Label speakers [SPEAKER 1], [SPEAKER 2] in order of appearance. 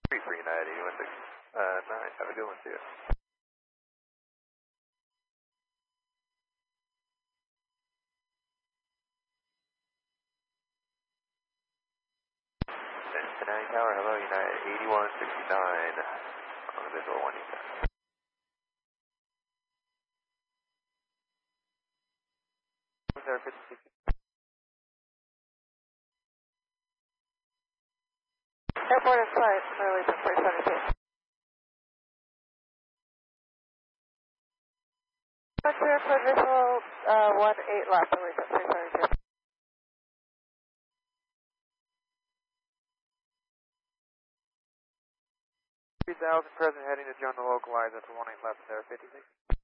[SPEAKER 1] 3 for United 8169. Have a good one, see you. Cincinnati Tower, hello, United 8169. On the visual 1 East. There, 56. Airport in flight, early to 472. Airport visual 18 left, early to 372. 3000 present, heading to Jonah localize at 18 left there, 56.